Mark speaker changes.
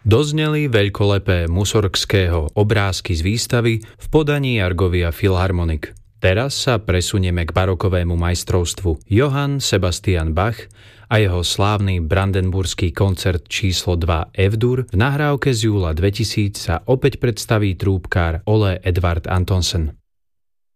Speaker 1: Dozneli veľkolepé Mussorgského obrázky z výstavy v podaní Argovia Philharmonic. Teraz sa presunieme k barokovému majstrovstvu. Johann Sebastian Bach a jeho slávny brandenburský koncert číslo 2 F-dur v nahrávke z júla 2000 sa opäť predstaví trúbkár Ole Edvard Antonsen.